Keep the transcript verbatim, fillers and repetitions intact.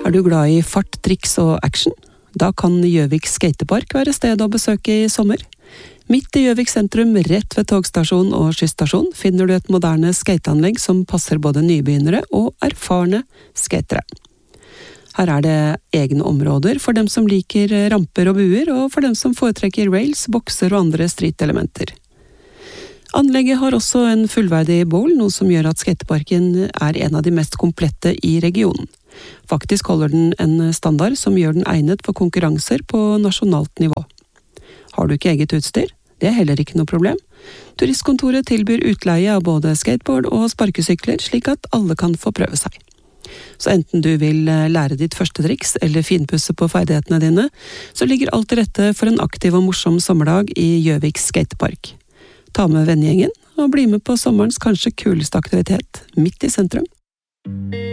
Er du glad i fart, triks og action? Da kan Gjøvik skatepark være stedet å besøke i sommer. Midt i Gjøvik sentrum, rett ved togstasjon og skysstasjon, finner du et moderne skateanlegg som passer både nybegynnere og erfarne skatere. Her er det egne områder for dem som liker ramper og buer, og for dem som foretrekker rails, bokser og andre street-elementer. Anlegget har også en fullverdig bowl, noe som gjør at skateparken er en av de mest komplette i regionen. Faktisk holder den en standard som gjør den egnet for konkurranser på nasjonalt nivå. Har du ikke eget utstyr? Det er heller ikke noe problem. Turistkontoret tilbyr utleie av både skateboard og sparkesykler, slik at alle kan få prøve seg. Så enten du vil lære ditt første triks eller finpusse på ferdighetene dine, så ligger alt til rette for en aktiv og morsom sommerdag i Gjøvik skatepark. Ta med vennegjengen og bli med på sommerens kanskje kuleste aktivitet, midt i sentrum.